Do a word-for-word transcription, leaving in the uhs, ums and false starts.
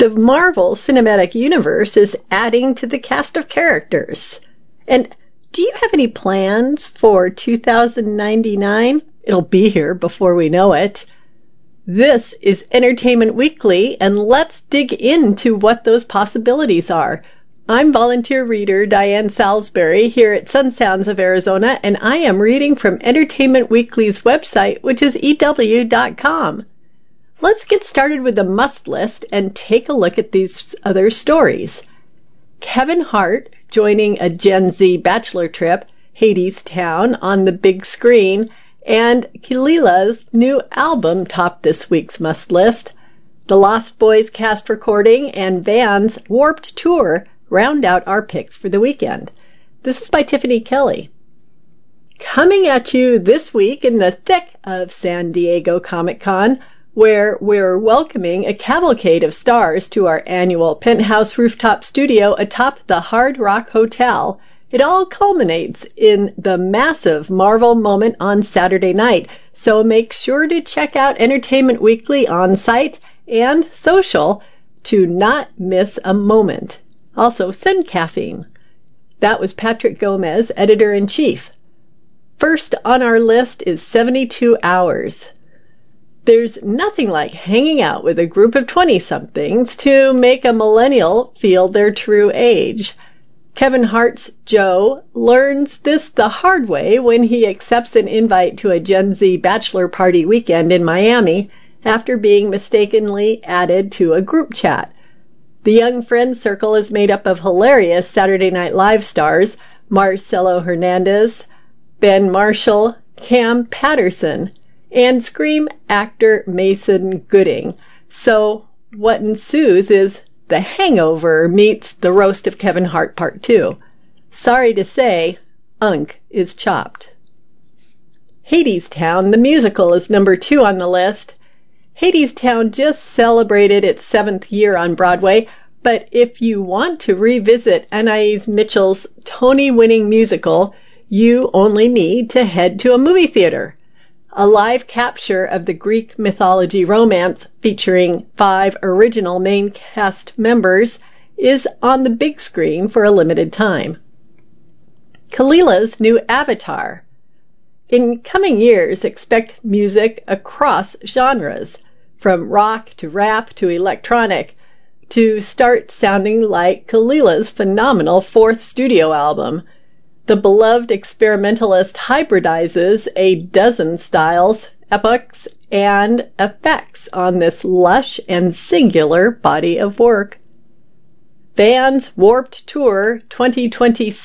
the Marvel Cinematic Universe is adding to the cast of characters. And do you have any plans for two thousand ninety-nine? It'll be here before we know it. This is Entertainment Weekly, and let's dig into what those possibilities are. I'm volunteer reader Diane Salisbury here at Sun Sounds of Arizona, and I am reading from Entertainment Weekly's website, which is E W dot com. Let's get started with the must list and take a look at these other stories. Kevin Hart joining a Gen Z bachelor trip, Hadestown, on the big screen, and Kalila's new album topped this week's must list. The Lost Boys cast recording and Van's Warped Tour round out our picks for the weekend. This is by Tiffany Kelly. Coming at you this week in the thick of San Diego Comic-Con, where we're welcoming a cavalcade of stars to our annual penthouse rooftop studio atop the Hard Rock Hotel. It all culminates in the massive Marvel moment on Saturday night, so make sure to check out Entertainment Weekly on site and social to not miss a moment. Also, send caffeine. That was Patrick Gomez, Editor-in-Chief. First on our list is seventy-two hours. There's nothing like hanging out with a group of twenty-somethings to make a millennial feel their true age. Kevin Hart's Joe learns this the hard way when he accepts an invite to a Gen Z bachelor party weekend in Miami after being mistakenly added to a group chat. The young friend circle is made up of hilarious Saturday Night Live stars Marcelo Hernandez, Ben Marshall, Cam Patterson, and Scream actor Mason Gooding. So what ensues is The Hangover meets The Roast of Kevin Hart Part two. Sorry to say, Unk is chopped. Hadestown, the musical, is number two on the list. Hadestown just celebrated its seventh year on Broadway, but if you want to revisit Anais Mitchell's Tony-winning musical, you only need to head to a movie theater. A live capture of the Greek mythology romance featuring five original main cast members is on the big screen for a limited time. Kalila's new Avatar. In coming years, expect music across genres, from rock to rap to electronic, to start sounding like Kalila's phenomenal fourth studio album. The beloved experimentalist hybridizes a dozen styles, epochs, and effects on this lush and singular body of work. Van's Warped Tour twenty twenty-six